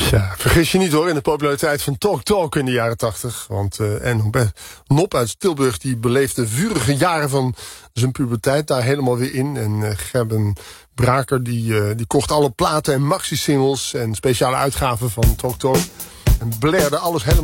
Ja, vergis je niet hoor, in de populariteit van Talk Talk in de jaren 80. Want Nop uit Tilburg die beleefde vurige jaren van zijn puberteit daar helemaal weer in. En Gerben Braker die kocht alle platen en maxi-singles en speciale uitgaven van Talk Talk. En blerde alles helemaal